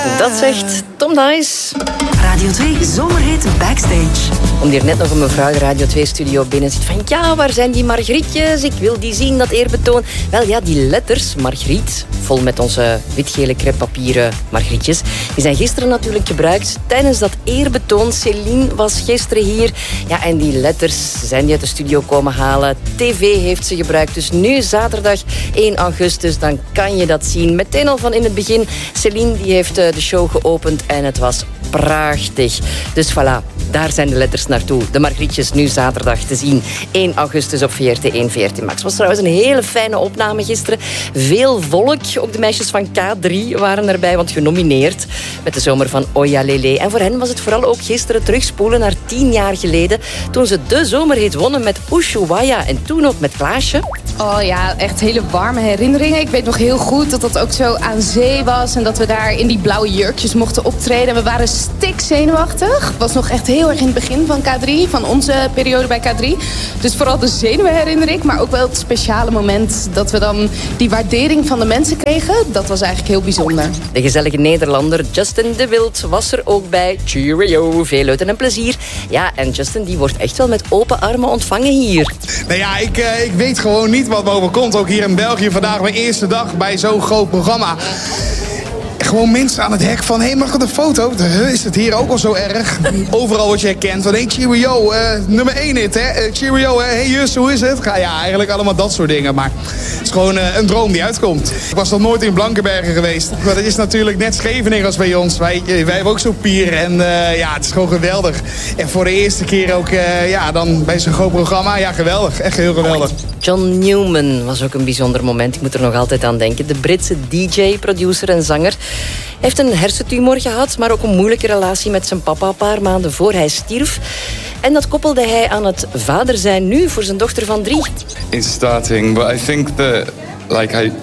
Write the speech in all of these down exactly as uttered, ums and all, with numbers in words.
Dat zegt Tom Dice. Radio twee Zomerhit Backstage. Om hier net nog een mevrouw de Radio twee-studio binnen zit van... Ja, waar zijn die margrietjes? Ik wil die zien, dat eerbetoon. Wel ja, die letters, Margriet, vol met onze witgele crêpepapieren margrietjes... die zijn gisteren natuurlijk gebruikt tijdens dat eerbetoon. Céline was gisteren hier. Ja, en die letters zijn die uit de studio komen halen. T V heeft ze gebruikt. Dus nu, zaterdag één augustus, dan kan je dat zien. Meteen al van in het begin. Céline die heeft de show geopend en het was prachtig. Dus voilà, daar zijn de letters naartoe. De margrietjes nu zaterdag te zien. één augustus op V R T één, V R T Max. Het was trouwens een hele fijne opname gisteren. Veel volk. Ook de meisjes van K drie waren erbij, want genomineerd met de zomer van Oya Lele. En voor hen was het vooral ook gisteren terugspoelen naar tien jaar geleden, toen ze de zomerhit wonnen met Ushuaia en toen ook met Klaasje. Oh ja, echt hele warme herinneringen. Ik weet nog heel goed dat dat ook zo aan zee was en dat we daar in die blauwe jurkjes mochten optreden. We waren stikzenuwachtig. Het was nog echt heel erg in het begin van K drie, van onze periode bij K drie. Dus vooral de zenuwen herinner ik, maar ook wel het speciale moment dat we dan die waardering van de mensen kregen. Dat was eigenlijk heel bijzonder. De gezellige Nederlander Justin de Wild was er ook bij. Cheerio, veel leuten en plezier. Ja, en Justin die wordt echt wel met open armen ontvangen hier. Nou ja, ik, uh, ik weet gewoon niet wat me overkomt. Ook hier in België vandaag mijn eerste dag bij zo'n groot programma. Gewoon mensen aan het hek van, hé, hey, mag ik een foto? Is het hier ook al zo erg? Overal wat je herkent. Van, hey, cheerio, uh, nummer één hit, hè? Uh, cheerio, hè? Hey, Jus, hoe is het? Ja, eigenlijk allemaal dat soort dingen. Maar het is gewoon uh, een droom die uitkomt. Ik was nog nooit in Blankenbergen geweest. Maar dat is natuurlijk net Scheveningen als bij ons. Wij, wij hebben ook zo'n pier. En uh, ja, het is gewoon geweldig. En voor de eerste keer ook, uh, ja, dan bij zo'n groot programma. Ja, geweldig. Echt heel geweldig. John Newman was ook een bijzonder moment. Ik moet er nog altijd aan denken. De Britse D J, producer en zanger. Hij heeft een hersentumor gehad, maar ook een moeilijke relatie met zijn papa een paar maanden voor hij stierf. En dat koppelde hij aan het vader zijn nu voor zijn dochter van drie. It's starting, but I think that, like, I,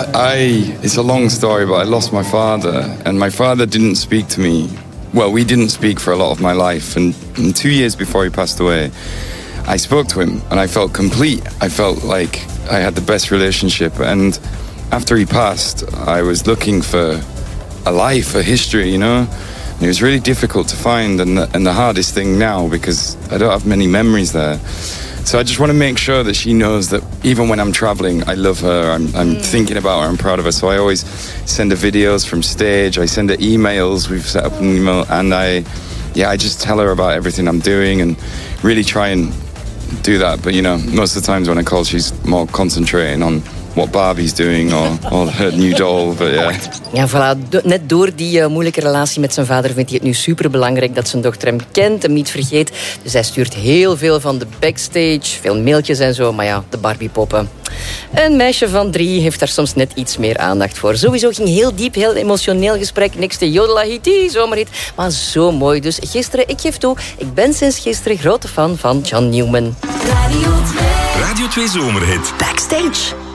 I, it's a long story, but I lost my father. And my father didn't speak to me. Well, we didn't speak for a lot of my life. And, and two years before he passed away, I spoke to him and I felt complete. I felt like I had the best relationship. And after he passed, I was looking for a life, a history, you know. And it was really difficult to find, and the, and the hardest thing now, because I don't have many memories there. So I just want to make sure that she knows that even when I'm traveling, I love her, I'm, I'm mm. thinking about her, I'm proud of her. So I always send her videos from stage, I send her emails, we've set up an email, and I, yeah, I just tell her about everything I'm doing and really try and do that. But, you know, most of the times when I call, she's more concentrating on what Barbie's doing or, or her new doll, but yeah. Ja, voilà. Net door die uh, moeilijke relatie met zijn vader vindt hij het nu superbelangrijk dat zijn dochter hem kent, hem niet vergeet. Dus hij stuurt heel veel van de backstage, veel mailtjes en zo, maar ja, de Barbiepoppen. Een meisje van drie heeft daar soms net iets meer aandacht voor. Sowieso ging heel diep, heel emotioneel gesprek. Niks te jodelahiti, zomerhit. Maar zo mooi. Dus gisteren, ik geef toe, ik ben sinds gisteren grote fan van John Newman. Radio twee. Radio twee Zomerhit. Backstage.